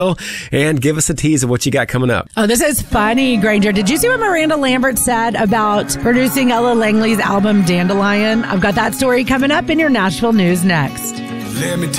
and give us a tease of what you got coming up. Oh, this is funny, Granger. Did you see what Miranda Lambert said about producing Ella Langley's album Dandelion? I've got that story coming up in your Nashville news next. Let me